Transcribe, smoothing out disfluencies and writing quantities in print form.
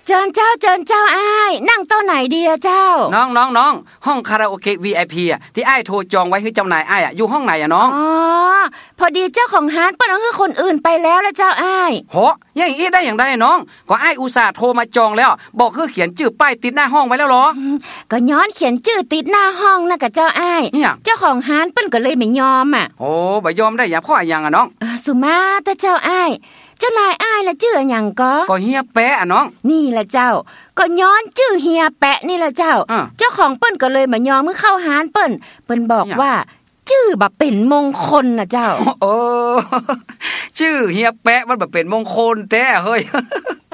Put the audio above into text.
เจิญเจ้าอ้ายนั่งโต๊ะไหนดีอะเจ้าน้องห้องคาราโอเกะ VIP อ่ะที่อ้ายโทรจองไว้ให้เจ้านายอ้ายอ่ะอยู่ห้องไหนอ่ะน้องอ๋อพอดีเจ้าของร้านเปิ้นเอาให้คนอื่นไปแล้วละเจ้าอ้ายโหอย่างอี้ได้อย่างใดน้องก็อ้ายอุตส่าห์โทรมาจองแล้วบอกคือเขียนชื่อป้ายติดหน้าห้องไว้แล้วหรอก็ย้อนเขียนชื่อติดหน้าห้องนะกะเจ้าอ้ายเจ้าของร้านเปิ้นก็เลยไม่ยอมอ่ะโอ้บ่ยอมได้อย่างเพราะอะไรอย่างอ่ะน้องสุมาแต่เจ้าอ้ายเจ้านายอ้ายละชื่อหยังก็เฮียแปะอ่ะน้องนี่แหละเจ้าก็ย้อนชื่อเฮียแปะนี่แหละเจ้าเจ้าของเปิ้นก็เลยมายอมมื้อเข้าร้านเปิ้นบอกว่าชื่อบ่เป็นมงคลน่ะเจ้าโอ้ชื่อเฮียแปะมันบ่เป็นมงคลแท้เฮ้ย